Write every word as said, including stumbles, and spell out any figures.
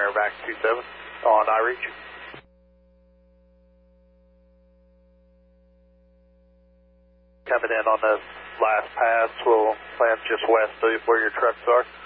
back two seven on iReach. Coming in on the last pass, we'll land just west of where your trucks are.